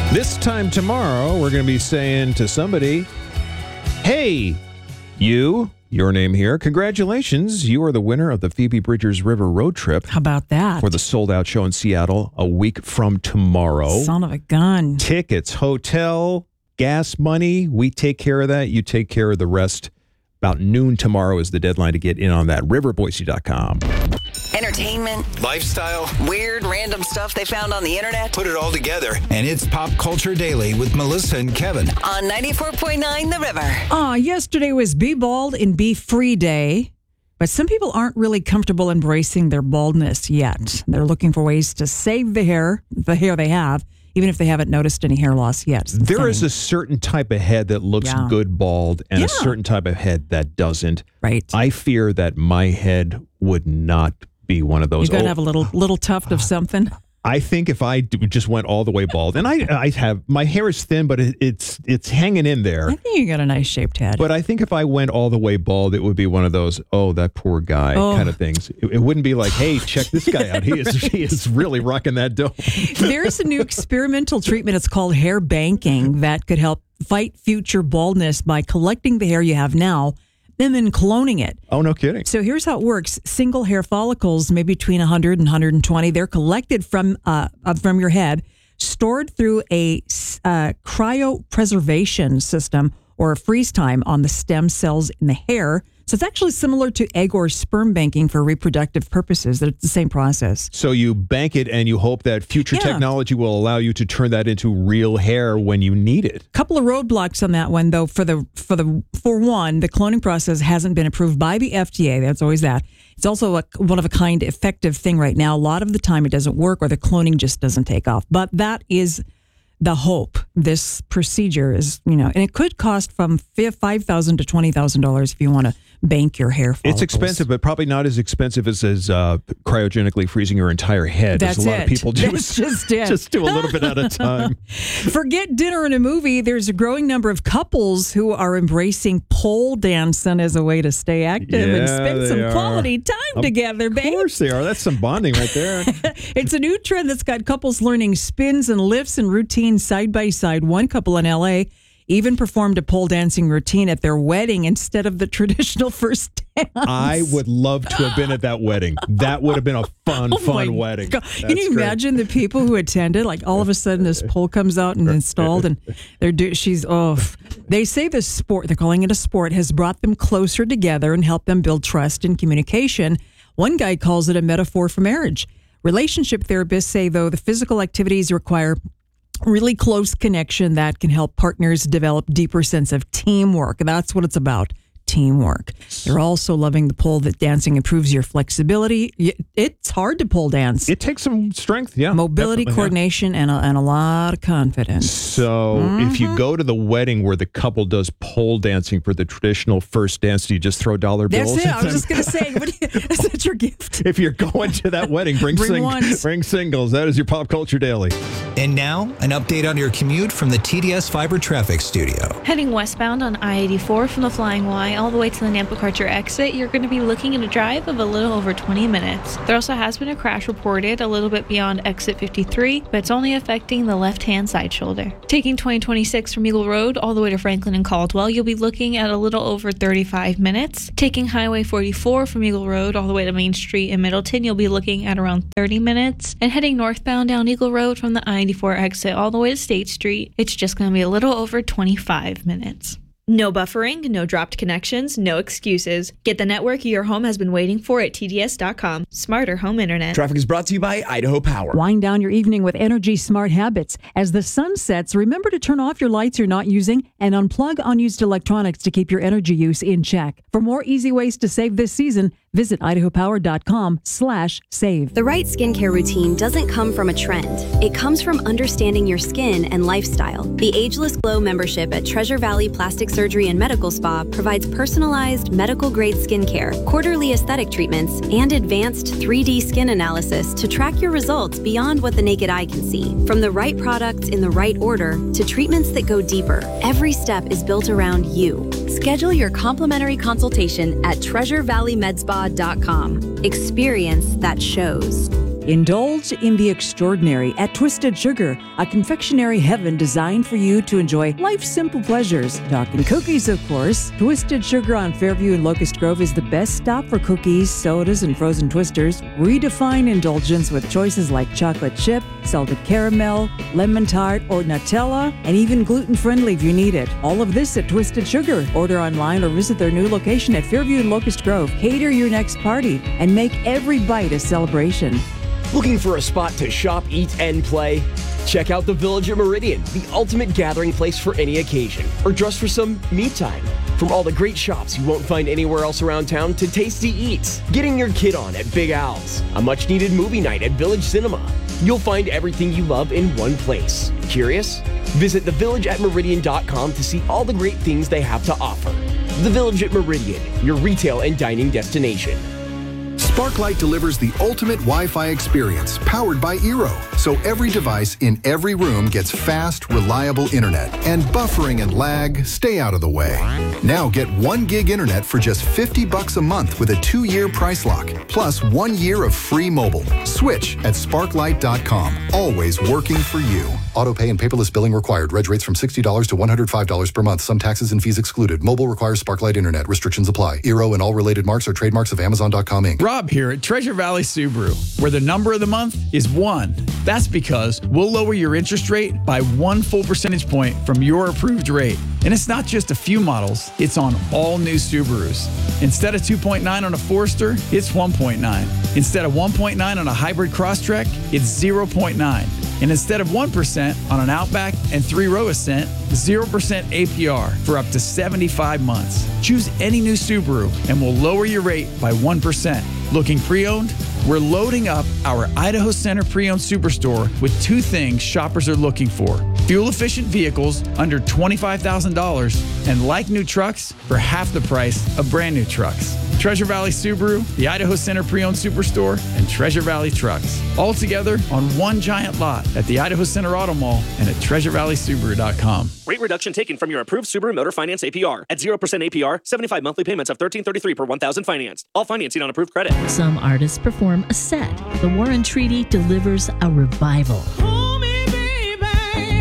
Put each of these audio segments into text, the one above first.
This time tomorrow, we're going to be saying to somebody, hey, your name here, congratulations. You are the winner of the Phoebe Bridgers River Road Trip. How about that? For the sold-out show in Seattle a week from tomorrow. Son of a gun. Tickets, hotel, gas money, we take care of that. You take care of the rest. About noon tomorrow is the deadline to get in on that. riverboise.com. Entertainment, lifestyle, weird, random stuff they found on the internet. Put it all together, and it's Pop Culture Daily with Melissa and Kevin. On 94.9 The River. Yesterday was Be Bald and Be Free Day, but some people aren't really comfortable embracing their baldness yet. They're looking for ways to save the hair they have, even if they haven't noticed any hair loss yet. There is a certain type of head that looks good bald and a certain type of head that doesn't. Right. I fear that my head would not be one of those. You're going to have a little tuft of something. I think if I just went all the way bald, and I have, my hair is thin, but it's hanging in there. I think you got a nice shaped head. But I think if I went all the way bald, it would be one of those, oh, that poor guy kind of things. It wouldn't be like, hey, check this guy out. He is really rocking that dough. There's a new experimental treatment. It's called hair banking that could help fight future baldness by collecting the hair you have now and then cloning it. Oh, no kidding. So here's how it works. Single hair follicles, maybe between 100 and 120, they're collected from your head, stored through a cryopreservation system or a freeze time on the stem cells in the hair. So it's actually similar to egg or sperm banking for reproductive purposes. It's the same process. So you bank it and you hope that future technology will allow you to turn that into real hair when you need it. A couple of roadblocks on that one, though. For one, the cloning process hasn't been approved by the FDA. That's always that. It's also a one-of-a-kind effective thing right now. A lot of the time it doesn't work or the cloning just doesn't take off. But that is the hope. This procedure is, and it could cost from $5,000 to $20,000 if you want to bank your hair follicles. It's expensive, but probably not as expensive as cryogenically freezing your entire head. That's as a lot of people do. That's just it. Just do a little bit at a time. Forget dinner and a movie. There's a growing number of couples who are embracing pole dancing as a way to stay active and spend some quality time together, babe. Of course they are. That's some bonding right there. It's a new trend that's got couples learning spins and lifts and routines side by side. One couple in L.A. even performed a pole dancing routine at their wedding instead of the traditional first dance. I would love to have been at that wedding. That would have been a fun wedding. Can you imagine the people who attended? Like all of a sudden this pole comes out and installed and they say the sport, they're calling it a sport, has brought them closer together and helped them build trust and communication. One guy calls it a metaphor for marriage. Relationship therapists say, though, the physical activities require really close connection that can help partners develop deeper sense of teamwork. That's what it's about. Teamwork. They're also loving the pole that dancing improves your flexibility. It's hard to pole dance. It takes some strength, mobility, coordination, and a lot of confidence. So if you go to the wedding where the couple does pole dancing for the traditional first dance, do you just throw dollar bills? That's it. I was just going to say, is that your gift? If you're going to that wedding, bring singles. That is your Pop Culture Daily. And now, an update on your commute from the TDS Fiber Traffic Studio. Heading westbound on I-84 from the Flying Y all the way to the Nampa Karcher exit, you're going to be looking at a drive of a little over 20 minutes. There also has been a crash reported a little bit beyond exit 53, but it's only affecting the left-hand side shoulder. Taking 2026 from Eagle Road all the way to Franklin and Caldwell, you'll be looking at a little over 35 minutes. Taking Highway 44 from Eagle Road all the way to Main Street in Middleton, you'll be looking at around 30 minutes. And heading northbound down Eagle Road from the I-94 exit all the way to State Street, it's just going to be a little over 25 minutes. No buffering, no dropped connections, no excuses. Get the network your home has been waiting for at TDS.com. Smarter home internet. Traffic is brought to you by Idaho Power. Wind down your evening with Energy Smart Habits. As the sun sets, remember to turn off your lights you're not using and unplug unused electronics to keep your energy use in check. For more easy ways to save this season, visit idahopower.com/save. The right skincare routine doesn't come from a trend. It comes from understanding your skin and lifestyle. The Ageless Glow membership at Treasure Valley Plastic Surgery and Medical Spa provides personalized medical-grade skincare, quarterly aesthetic treatments, and advanced 3D skin analysis to track your results beyond what the naked eye can see. From the right products in the right order to treatments that go deeper, every step is built around you. Schedule your complimentary consultation at TreasureValleyMedSpa.com. Experience that shows. Indulge in the extraordinary at Twisted Sugar, a confectionery heaven designed for you to enjoy life's simple pleasures. Talking cookies, of course. Twisted Sugar on Fairview and Locust Grove is the best stop for cookies, sodas, and frozen twisters. Redefine indulgence with choices like chocolate chip, salted caramel, lemon tart, or Nutella, and even gluten-friendly if you need it. All of this at Twisted Sugar. Order online or visit their new location at Fairview and Locust Grove. Cater your next party and make every bite a celebration. Looking for a spot to shop, eat, and play? Check out the Village at Meridian, the ultimate gathering place for any occasion, or just for some me time. From all the great shops you won't find anywhere else around town to tasty eats, getting your kid on at Big Al's, a much-needed movie night at Village Cinema. You'll find everything you love in one place. Curious? Visit thevillageatmeridian.com to see all the great things they have to offer. The Village at Meridian, your retail and dining destination. Sparklight delivers the ultimate Wi-Fi experience, powered by Eero, so every device in every room gets fast, reliable internet, and buffering and lag stay out of the way. Now get 1 gig internet for just $50 a month with a 2-year price lock, plus 1 year of free mobile. Switch at sparklight.com, always working for you. Auto pay and paperless billing required. Reg rates from $60 to $105 per month. Some taxes and fees excluded. Mobile requires Sparklight internet. Restrictions apply. Eero and all related marks are trademarks of Amazon.com Inc. Rob here at Treasure Valley Subaru, where the number of the month is 1. That's because we'll lower your interest rate by 1 full percentage point from your approved rate. And it's not just a few models, it's on all new Subarus. Instead of 2.9 on a Forester, it's 1.9. Instead of 1.9 on a hybrid Crosstrek, it's 0.9. And instead of 1% on an Outback and 3-row Ascent, 0% APR for up to 75 months. Choose any new Subaru and we'll lower your rate by 1%. Looking pre-owned? We're loading up our Idaho Center Pre-Owned Superstore with 2 things shoppers are looking for. Fuel-efficient vehicles under $25,000 and like new trucks for half the price of brand new trucks. Treasure Valley Subaru, the Idaho Center Pre-Owned Superstore, and Treasure Valley Trucks. All together on one giant lot at the Idaho Center Auto Mall and at TreasureValleySubaru.com. Rate reduction taken from your approved Subaru Motor Finance APR. At 0% APR, 75 monthly payments of $13.33 per 1,000 financed. All financing on approved credit. Some artists perform a set. The War and Treaty delivers a revival. Hold me, baby.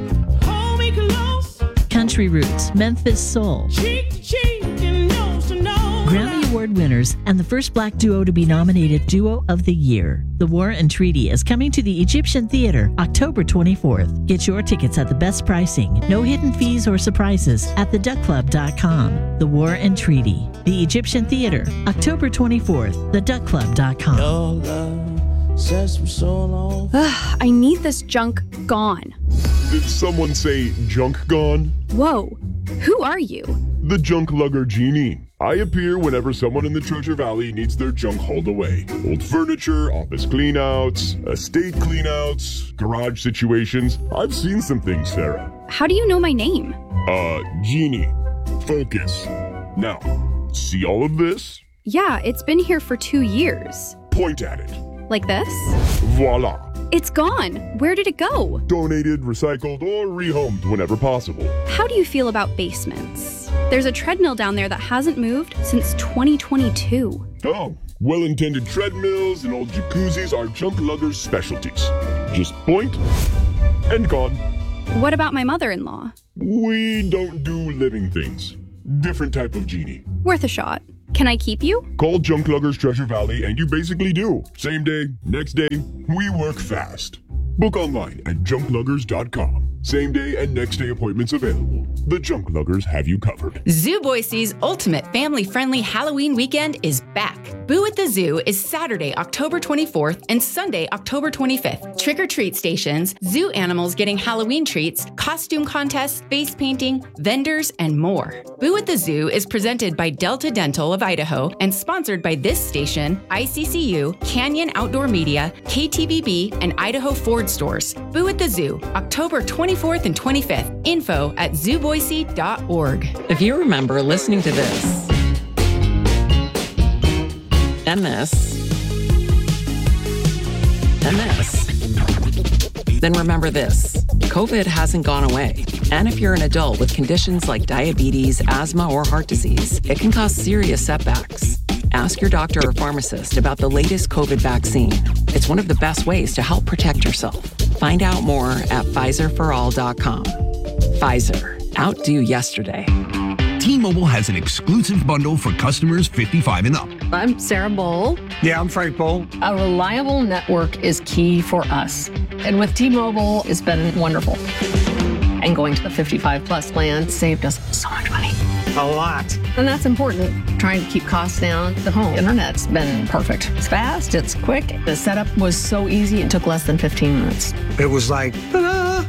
Hold me close. Country roots, Memphis soul. Cheek to cheek and nose to nose. Grammy Award winners and the first black duo to be nominated Duo of the Year. The War and Treaty is coming to the Egyptian Theater October 24th. Get your tickets at the best pricing. No hidden fees or surprises at theduckclub.com. The War and Treaty. The Egyptian Theater October 24th. Theduckclub.com. Your love says from so long. I need this junk gone. Did someone say junk gone? Whoa, who are you? The Junk Lugger Genie. I appear whenever someone in the Treasure Valley needs their junk hauled away. Old furniture, office cleanouts, estate cleanouts, garage situations. I've seen some things, Sarah. How do you know my name? Genie. Focus. Now, see all of this? Yeah, it's been here for 2 years. Point at it. Like this? Voila. It's gone. Where did it go? Donated, recycled, or rehomed whenever possible. How do you feel about basements? There's a treadmill down there that hasn't moved since 2022. Oh, well-intended treadmills and old jacuzzis are Junk Lugger's specialties. Just point and gone. What about my mother-in-law? We don't do living things. Different type of genie. Worth a shot. Can I keep you? Call Junk Luggers Treasure Valley and you basically do. Same day, next day, we work fast. Book online at junkluggers.com. Same day and next day appointments available. The Junk Luggers have you covered. Zoo Boise's ultimate family-friendly Halloween weekend is back. Boo at the Zoo is Saturday, October 24th and Sunday, October 25th. Trick-or-treat stations, zoo animals getting Halloween treats, costume contests, face painting, vendors, and more. Boo at the Zoo is presented by Delta Dental of Idaho and sponsored by this station, ICCU, Canyon Outdoor Media, KTVB, and Idaho Ford Stores. Boo at the Zoo, October 24th and 25th. Info at zooboise.org. If you remember listening to this, and this, and this, then remember this. COVID hasn't gone away. And if you're an adult with conditions like diabetes, asthma, or heart disease, it can cause serious setbacks. Ask your doctor or pharmacist about the latest COVID vaccine. It's one of the best ways to help protect yourself. Find out more at PfizerForAll.com. Pfizer. Outdo yesterday. T-Mobile has an exclusive bundle for customers 55 and up. I'm Sarah Bowl. Yeah, I'm Frank Bowl. A reliable network is key for us. And with T-Mobile, it's been wonderful. And going to the 55 plus plan saved us so much money. A lot. And that's important. Trying to keep costs down. The home internet's been perfect. It's fast, it's quick. The setup was so easy, it took less than 15 minutes. It was like, ta-da!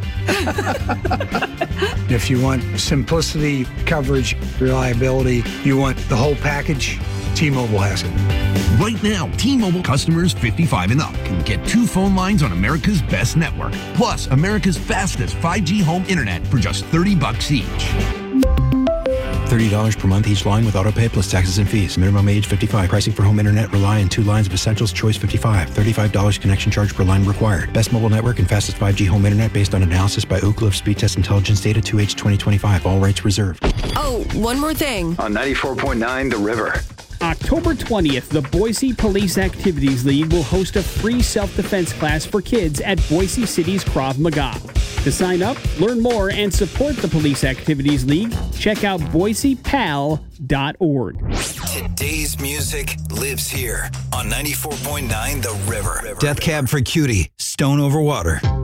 If you want simplicity, coverage, reliability, you want the whole package, T-Mobile has it. Right now, T-Mobile customers 55 and up can get 2 phone lines on America's best network, plus America's fastest 5G home internet for just $30 each. $30 per month each line with autopay plus taxes and fees. Minimum age 55. Pricing for home internet rely on 2 lines of Essentials Choice 55. $35 connection charge per line required. Best mobile network and fastest 5G home internet based on analysis by Ookla of Speed Test Intelligence data 2H 2025. All rights reserved. Oh, one more thing. On 94.9 The River. October 20th, the Boise Police Activities League will host a free self-defense class for kids at Boise City's Krav Maga. To sign up, learn more, and support the Police Activities League, check out boisepal.org. Today's music lives here on 94.9 The River. Death Cab for Cutie, Stone Over Water.